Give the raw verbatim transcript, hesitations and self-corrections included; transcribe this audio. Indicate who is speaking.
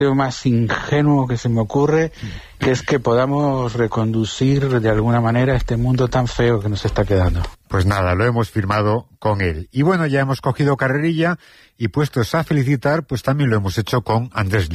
Speaker 1: Lo más ingenuo que se me ocurre, que es que podamos reconducir de alguna manera este mundo tan feo que nos está quedando.
Speaker 2: Pues nada, lo hemos firmado con él. Y bueno, ya hemos cogido carrerilla y puestos a felicitar, pues también lo hemos hecho con Andrés